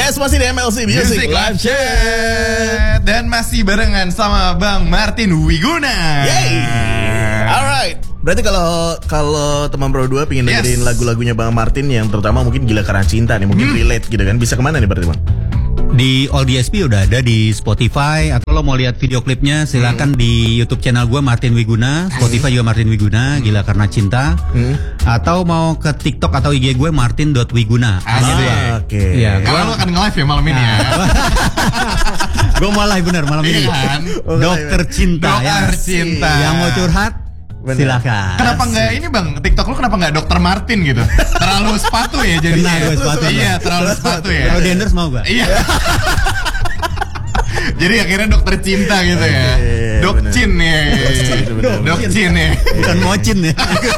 Yes, masih di MLC Music Live Chat. Dan masih barengan sama Bang Martin Wiguna. Yay. Alright. Berarti kalau teman Pro 2 pengen dengerin lagu-lagunya Bang Martin yang terutama mungkin Gila Karena Cinta nih, mungkin relate gitu kan, bisa kemana nih berarti Bang? Di All DSP udah ada di Spotify, atau lo mau lihat video klipnya silakan di YouTube channel gue Martin Wiguna, Spotify juga Martin Wiguna, Gila Karena Cinta, atau mau ke TikTok atau IG gue martin.wiguna. Oke. Ya, Kalau lo akan nge-live ya malam ini ya. gue mau live bener malam ini. Kan? Dokter Cinta. Dokter Cinta. Yang mau curhat silakan. Kenapa nggak ini Bang, TikTok lu kenapa nggak Dokter Martin gitu? Terlalu sepatu ya jadinya. Kena gue sepatu. Iya, terlalu sepatu ya. Kalau di endorse mau gue. Iya. Jadi akhirnya Dokter Cinta gitu ya. Dokcin ya. Dokcin ya. Bukan mocin ya.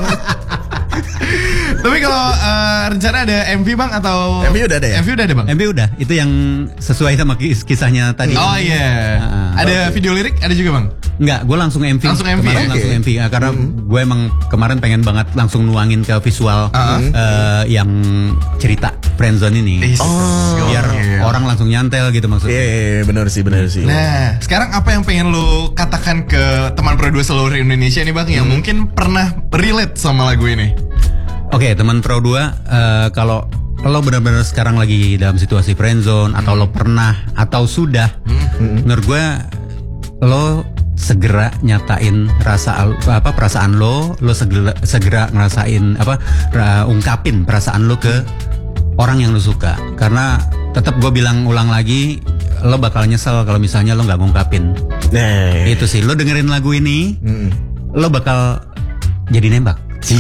Tapi kalau rencana ada MV Bang atau MV udah ada ya? MV udah ada Bang? MV udah, itu yang sesuai sama kisahnya tadi. Oh iya. Ada video lirik ada juga Bang? Enggak, gue langsung MV. Langsung MV ya? Langsung MV karena gue emang kemarin pengen banget langsung nuangin ke visual yang cerita friendzone ini. Biar orang langsung nyantel gitu maksudnya. Iya, benar sih. Nah, sekarang apa yang pengen lu katakan ke teman Pro 2 seluruh Indonesia nih Bang yang mungkin pernah relate sama lagu ini? Oke, teman Pro 2, kalau lo benar-benar sekarang lagi dalam situasi friendzone atau lo pernah atau sudah, menurut gue lo segera nyatain perasaan lo segera ngerasain ungkapin perasaan lo ke orang yang lo suka, karena tetap gue ulang lagi, lo bakal nyesel kalau misalnya lo nggak ngungkapin. Itu sih, lo dengerin lagu ini, lo bakal jadi nembak.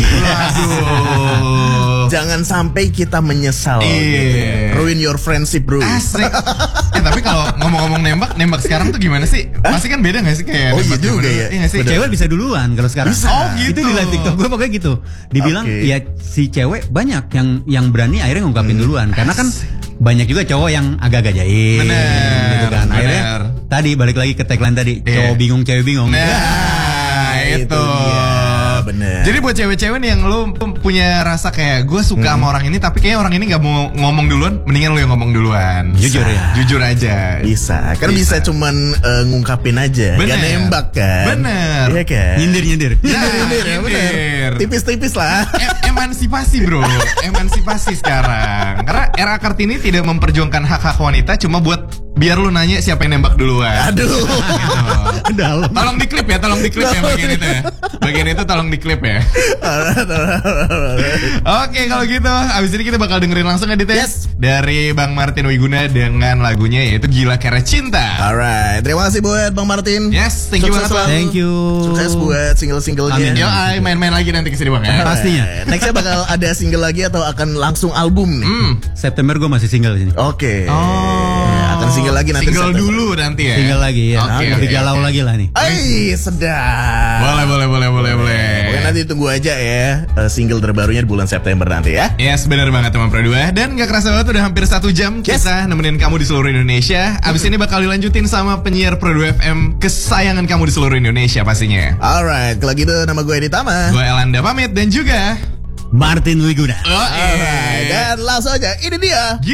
Jangan sampai kita menyesal gitu. Ruin your friendship bro. Asik. Tapi kalau ngomong-ngomong nembak sekarang tuh gimana sih? Pasti kan beda gak sih kayak iya juga ya. Iya sih? Cewek bisa duluan kalau sekarang. Bisa. Oh gitu. Itu di live TikTok gue pokoknya gitu. Dibilang ya si cewek banyak yang berani akhirnya ngungkapin duluan, karena kan banyak juga cowok yang agak-agak jaim. Gitu kan. Akhirnya tadi balik lagi ke tagline tadi, cowok bingung cewek bingung. Nah, itu. Bener. Jadi buat cewek-cewek nih yang lu punya rasa kayak gue suka sama orang ini tapi kayak orang ini gak mau ngomong duluan, mendingan lu yang ngomong duluan. Jujur ya. Jujur aja. Bisa. Kan bisa cuman ngungkapin aja. Gak nembak kan. Bener. Iya kan. Nyindir. Bener. Tipis-tipis lah. Emansipasi bro. Emansipasi sekarang. Karena era Kartini tidak memperjuangkan hak-hak wanita cuma buat biar lu nanya siapa yang nembak duluan. Aduh. Gitu. Tolong diklip ya bagian itu ya. Bagian itu tolong diklip ya. Oke, kalau gitu abis ini kita bakal dengerin langsung ya Dites dari Bang Martin Wiguna dengan lagunya yaitu Gila Karena Cinta. Alright, terima kasih buat Bang Martin. Yes, thank you banget Bang. Thank you. Sukses buat single-singlenya. Yo, main-main lagi nanti kesini Bang ya. Pastinya. Nextnya bakal ada single lagi atau akan langsung album nih? September gue masih single di sini. Oke. Akan single lagi nanti. Single dulu nanti ya. Single lagi ya. Oke. Galau lagi lah nih. Sedap. Boleh. Oke, nanti tunggu aja ya single terbarunya di bulan September nanti ya. Yes, benar banget teman Pro 2. Dan gak kerasa banget udah hampir 1 jam kita nemenin kamu di seluruh Indonesia. Abis ini bakal dilanjutin sama penyiar Pro 2 FM kesayangan kamu di seluruh Indonesia pastinya. Alright, kalau gitu nama gue Edi Tama. Gue Elanda pamit dan juga Martin Wiguna. Alright, dan langsung aja ini dia